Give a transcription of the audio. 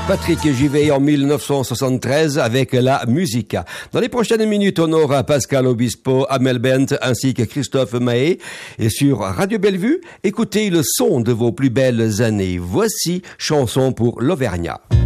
Patrick Givet en 1973 avec la Musica. Dans les prochaines minutes, on aura Pascal Obispo, Amel Bent ainsi que Christophe Mahé. Et sur Radio Bellevue, écoutez le son de vos plus belles années. Voici Chanson pour l'Auvergnat.